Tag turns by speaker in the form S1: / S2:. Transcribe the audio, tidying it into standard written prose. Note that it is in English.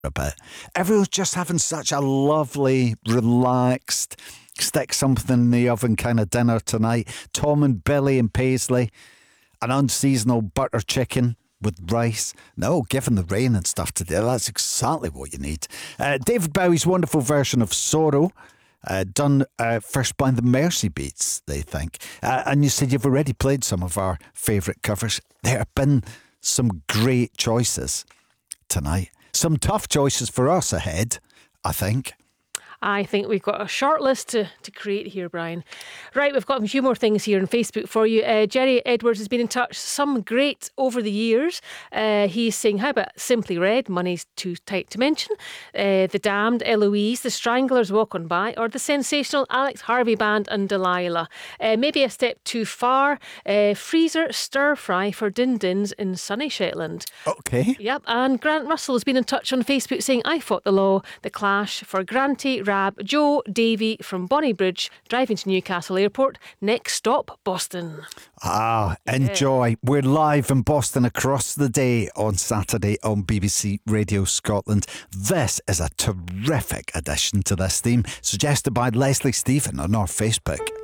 S1: a bit. Everyone's just having such a lovely, relaxed, stick something in the oven kind of dinner tonight. Tom and Billy and Paisley, an unseasonal butter chicken with rice. No, given the rain and stuff today, that's exactly what you need. David Bowie's wonderful version of Sorrow, done first by the Mercy Beats, they think. And you said you've already played some of our favourite covers. There have been some great choices tonight. Some tough choices for us ahead, I think.
S2: I think we've got a short list to create here, Brian. Right, we've got a few more things here on Facebook for you. Jerry Edwards has been in touch. Some great over the years. He's saying, how about Simply Red? Money's too tight to mention. The Damned, Eloise, The Stranglers, Walk On By, or the sensational Alex Harvey Band and Delilah. Maybe a step too far. Freezer Stir Fry for Din Dins in sunny Shetland.
S1: Okay.
S2: Yep, and Grant Russell has been in touch on Facebook saying, I Fought the Law, The Clash for Granty, Rab, Joe, Davy from Bonnybridge, driving to Newcastle Airport. Next stop, Boston.
S1: Enjoy. We're live in Boston across the day on Saturday on BBC Radio Scotland. This is a terrific addition to this theme, suggested by Leslie Stephen on our Facebook.